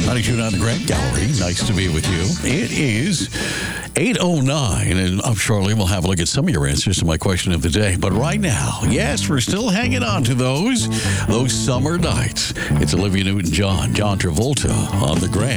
92.9 The Grand Gallery. Nice to be with you. It is 8:09, and I'm sure we'll have a look at some of your answers to my question of the day. But right now, yes, we're still hanging on to those summer nights. It's Olivia Newton-John, John Travolta on The Grand.